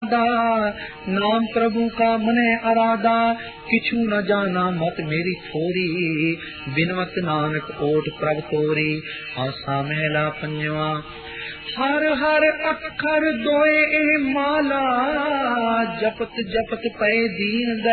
नाम प्रभु का मने अराधा, किछु न जाना मत मेरी थोरी, बिनवत नानक ओट प्रभ तोरी। आसा महला पंजवा। हर हर अखर दोए माला, जपत जपत पै दीन